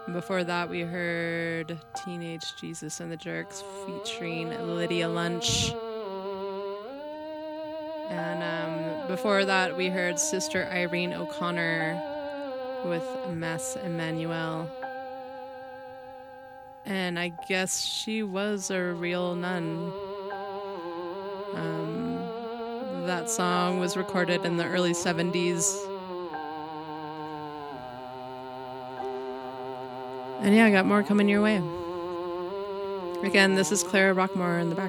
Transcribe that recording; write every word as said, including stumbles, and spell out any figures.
Before that, we heard Teenage Jesus and the Jerks featuring Lydia Lunch. And um, before that, we heard Sister Irene O'Connor with Mass Emmanuel. And I guess she was a real nun. Um, that song was recorded in the early seventies. And yeah, I got more coming your way. Again, this is Clara Rockmore in the back.